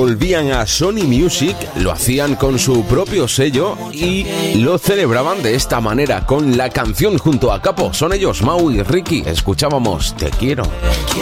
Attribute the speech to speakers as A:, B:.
A: volvían a Sony Music, lo hacían con su propio sello y lo celebraban de esta manera, con la canción junto a Capo. Son ellos, Mau y Ricky. Escuchábamos Te Quiero.